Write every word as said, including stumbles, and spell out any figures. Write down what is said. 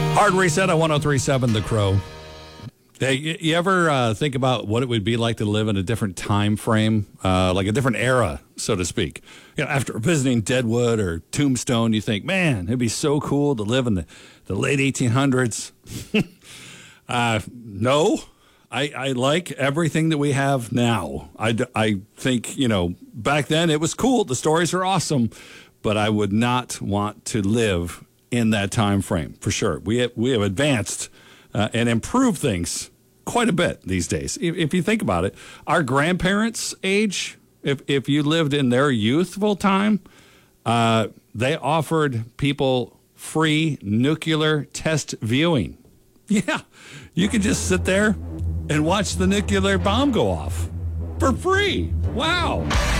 Hard Reset on one oh three point seven The Crow. Hey, you you ever uh, think about what it would be like to live in a different time frame, uh, like a different era, so to speak? You know, after visiting Deadwood or Tombstone, you think, man, it'd be so cool to live in the, the late eighteen hundreds. uh, no, I, I like everything that we have now. I, d- I think, you know, back then it was cool. The stories are awesome, but I would not want to live in that time frame for sure. We have, we have advanced uh, and improved things quite a bit these days. If, if you think about it, our grandparents' age, if if you lived in their youthful time, uh, they offered people free nuclear test viewing. Yeah, you could just sit there and watch the nuclear bomb go off for free. Wow.